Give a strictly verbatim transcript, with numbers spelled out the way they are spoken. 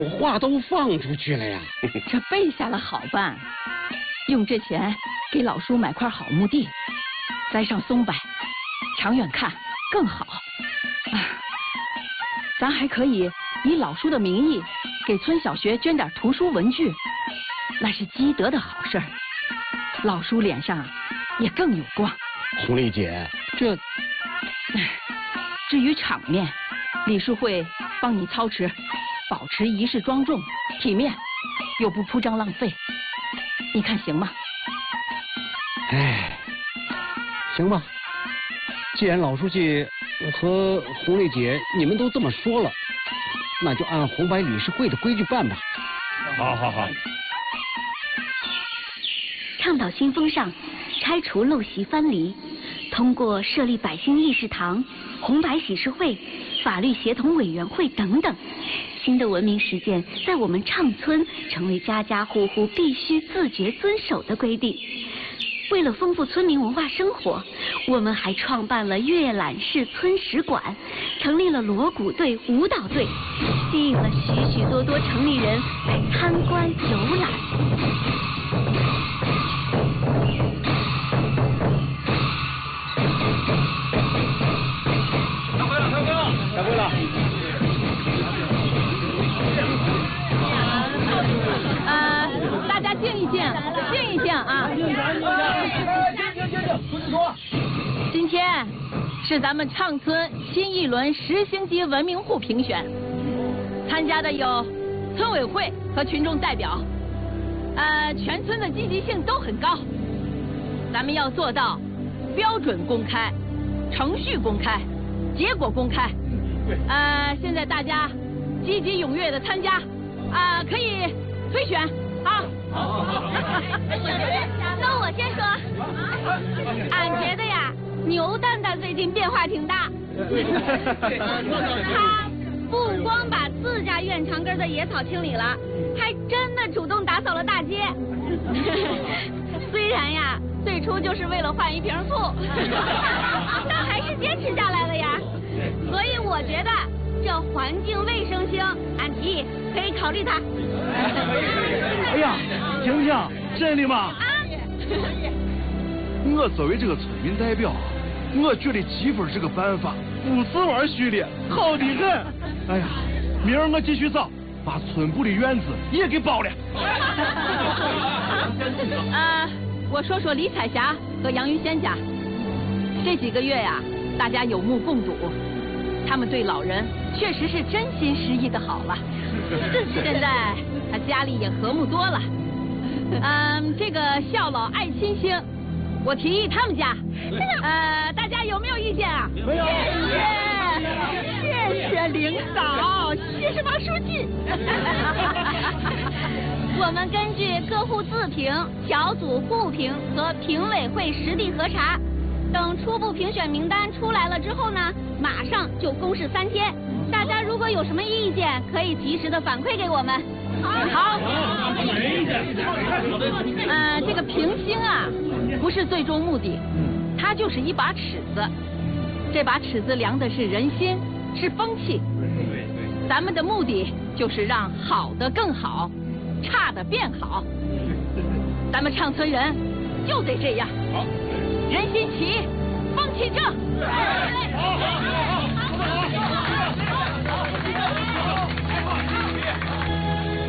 我话都放出去了呀。 这备下了好办，用这钱给老叔买块好墓地，栽上松柏，长远看更好。啊，咱还可以以老叔的名义给村小学捐点图书文具，那是积德的好事儿，老叔脸上也更有光。 红丽姐，这至于场面，李淑慧帮你操持，保持仪式庄重体面，又不铺张浪费，你看行吗？ 哎，行吧。既然老书记和红丽姐你们都这么说了，那就按红白理事会的规矩办吧。 好好好。 倡导新风尚，拆除陋习藩篱，通过设立百姓议事堂、红白喜事会、法律协同委员会等等，新的文明实践在我们畅村成为家家户户必须自觉遵守的规定。为了丰富村民文化生活，我们还创办了阅览室村史馆，成立了锣鼓队、舞蹈队，吸引了许许多多城里人来参观游览。 下跪了。 呃，大家静一静，静一静啊！今天是咱们畅村新一轮十星级文明户评选，参加的有村委会和群众代表，呃，全村的积极性都很高。咱们要做到标准公开、程序公开、结果公开。呃，现在大家积极踊跃的参加，啊、呃，可以推选啊。 那我先说，俺觉得呀，牛蛋蛋最近变化挺大。他不光把自家院墙根的野草清理了，还真的主动打扫了大街。虽然呀，最初就是为了换一瓶醋，但还是坚持下来了呀。所以我觉得这环境卫生星，俺提议可以考虑它。 哎呀，婷婷，真的吗？ 啊！ 我作为这个村民代表，我觉得积分这个办法不是玩虚的，好的很。哎呀，明儿我继续找，把村部的院子也给包了。 啊，我说说李彩霞和杨云仙家，这几个月呀，大家有目共睹，他们对老人确实是真心实意的好了。现在他家里也和睦多了。嗯，这个孝老爱亲星，我提议他们家，呃，大家有没有意见啊？ 没有。 谢谢领导，谢谢王书记。 我们根据各户自评、小组互评和评委会实地核查，等初步评选名单出来了之后呢，马上就公示三天。大家如果有什么意见，可以及时的反馈给我们。 好。呃，这个评星啊，不是最终目的，它就是一把尺子。这把尺子量的是人心，是风气。咱们的目的就是让好的更好，差的变好。咱们畅村人就得这样。好，人心齐，风气正。好，好，好，好，好。